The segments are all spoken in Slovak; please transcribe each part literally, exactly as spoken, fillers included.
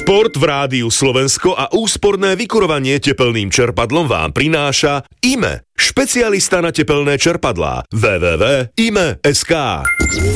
Šport v Rádiu Slovensko a úsporné vykurovanie tepelným čerpadlom vám prináša í em e, špecialista na tepelné čerpadlá. w w w bodka í em e bodka es ká.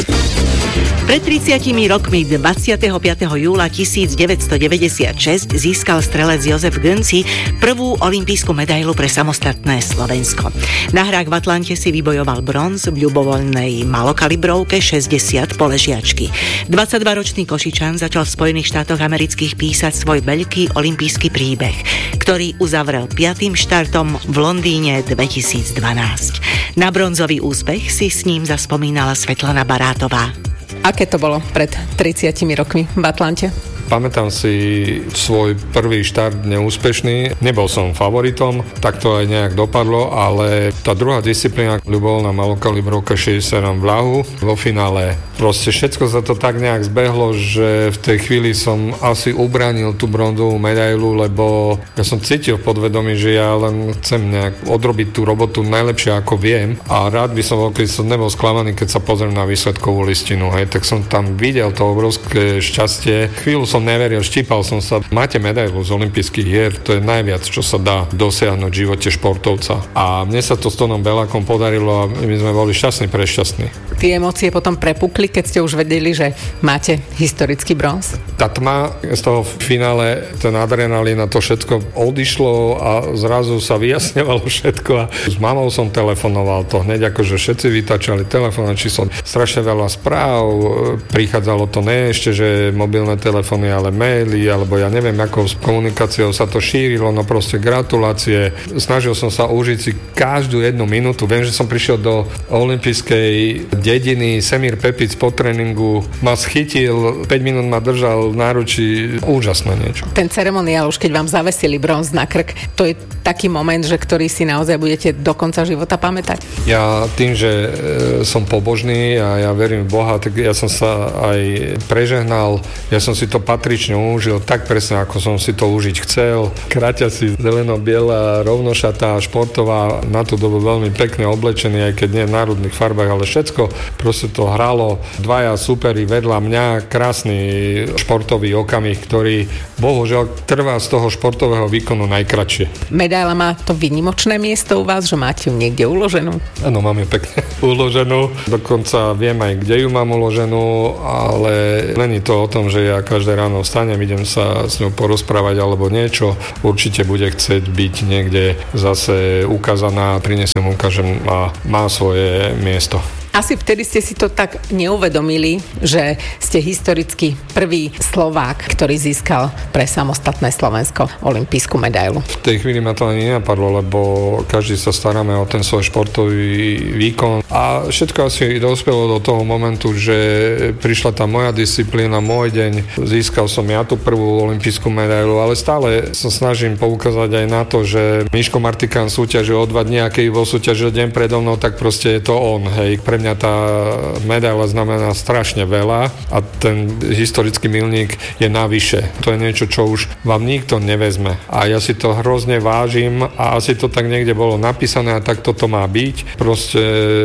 Pred tridsiatimi rokmi dvadsiateho piateho júla tisícdeväťstodeväťdesiatšesť získal strelec Jozef Gönci prvú olympijskú medailu pre samostatné Slovensko. Na hrách v Atlante si vybojoval bronz v ľubovoľnej malokalibrovke šesťdesiat poležiačky. dvadsaťdvaročný Košičan začal v Spojených štátoch amerických písať svoj veľký olympijský príbeh, ktorý uzavrel piatym štartom v Londýne dvetisícdvanásť. Na bronzový úspech si s ním zaspomínala Svetlana Barátová. Aké to bolo pred tridsiatimi rokmi v Atlante? Pamätám si svoj prvý štart neúspešný. Nebol som favoritom, tak to aj nejak dopadlo, ale tá druhá disciplína, ľubovoľná malokalibrovka šesťdesiat v ľahu, vo finále proste všetko sa to tak nejak zbehlo, že v tej chvíli som asi ubránil tú bronzovú medailu, lebo ja som cítil v podvedomí, že ja len chcem nejak odrobiť tú robotu najlepšie ako viem a rád by som bol, keď som nebol sklamaný, keď sa pozriem na výsledkovú listinu, hej, tak som tam videl to obrovské šťastie. Chvíľu som neveril, štípal som sa. Máte medailu z olympijských hier, to je najviac, čo sa dá dosiahnuť v živote športovca. A mne sa to s Tonom Belákom podarilo a my sme boli šťastní, prešťastní. Tie emócie potom prepukli, keď ste už vedeli, že máte historický bronz? Tá tma z toho finále, ten adrenalín a to všetko odišlo a zrazu sa vyjasňovalo všetko a s mamou som telefonoval, to hneď akože všetci vytačali telefón, či som strašne veľa správ, prichádzalo to ne ešte, že mobilné telefóny, ale maily, alebo ja neviem, ako s komunikáciou sa to šírilo, no proste gratulácie. Snažil som sa užiť si každú jednu minútu. Viem, že som prišiel do olympijskej dediny, Semír Pepic po tréningu ma schytil, päť minút ma držal v náručí, úžasné niečo. Ten ceremoniál, už keď vám zavesili bronz na krk, to je taký moment, že ktorý si naozaj budete do konca života pamätať? Ja tým, že e, som pobožný a ja verím v Boha, tak ja som sa aj prežehnal, ja som si to patrične užil, tak presne, ako som si to užiť chcel. Kraťa si zeleno-biela, rovnošatá, športová, na tú dobu veľmi pekne oblečený, aj keď nie v národných farbách, ale všetko, proste to hralo. Dvaja superi vedľa mňa, krásny športový okamih, ktorý bohužiaľ trvá z toho športového výkonu najkratšie. Medaila má to výnimočné miesto u vás, že máte ju niekde uloženú? Áno, mám ju pekne uloženú. Dokonca viem aj, kde ju mám uloženú, ale není to o tom, že ja každé ráno vstanem, idem sa s ňou porozprávať alebo niečo. Určite bude chcieť byť niekde zase ukázaná, prinesem, ukážem a má svoje miesto. Asi vtedy ste si to tak neuvedomili, že ste historicky prvý Slovák, ktorý získal pre samostatné Slovensko olympijskú medailu. V tej chvíli ma to ani nenapadlo, lebo každý sa staráme o ten svoj športový výkon a všetko asi dospelo do toho momentu, že prišla tá moja disciplína, môj deň, získal som ja tú prvú olympijskú medailu, ale stále sa snažím poukázať aj na to, že Miško Martikán súťažil o dva dni, a keď bol súťažil deň predo mnou, tak proste je to on, hej. Pre mňa tá medaila znamená strašne veľa a ten historický milník je navyše. To je niečo, čo už vám nikto nevezme. A ja si to hrozne vážim a asi to tak niekde bolo napísané a tak toto má byť. Proste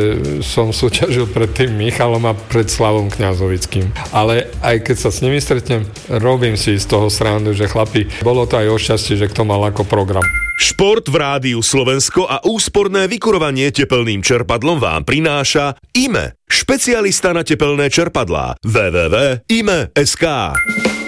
som súťažil pred tým Michalom a pred Slavom Kňazovickým. Ale aj keď sa s nimi stretnem, robím si z toho srandu, že chlapi, bolo to aj o šťastie, že kto mal ako program. Šport v Rádiu Slovensko a úsporné vykurovanie tepelným čerpadlom vám prináša í em e, špecialista na tepelné čerpadlá. w w w bodka í em e bodka es ká.